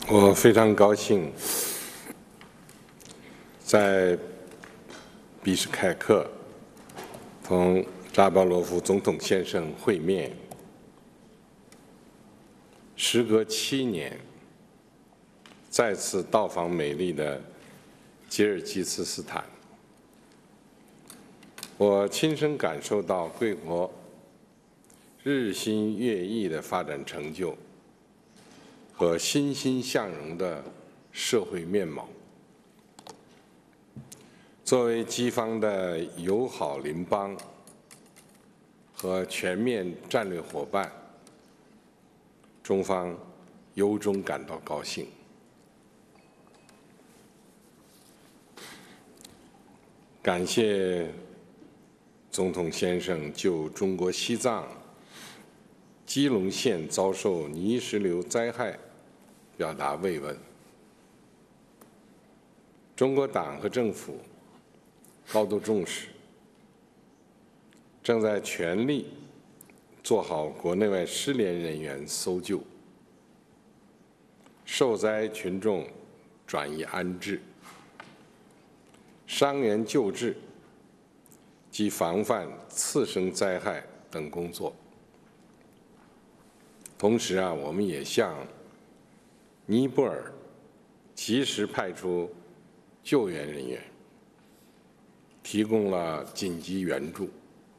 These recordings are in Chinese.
我非常高兴在比什凯克同扎巴罗夫总统先生会面。时隔7年，再次到访美丽的吉尔吉斯斯坦，我亲身感受到贵国日新月异的发展成就和欣欣向荣的社会面貌。作为基方的友好邻邦和全面战略伙伴，中方由衷感到高兴。感谢总统先生就中国西藏基隆县遭受泥石流灾害表达慰问。中国党和政府高度重视，正在全力做好国内外失联人员搜救、受灾群众转移安置、伤员救治及防范次生灾害等工作。同时我们也向尼泊尔及时派出救援人员，提供了紧急援助。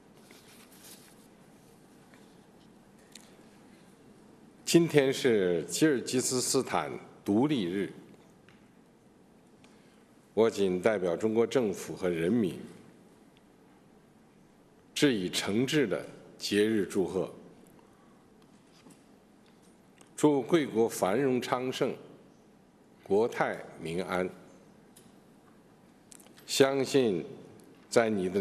今天是吉尔吉斯斯坦独立日，我谨代表中国政府和人民，致以诚挚的节日祝贺，祝贵国繁荣昌盛，国泰民安。相信在你的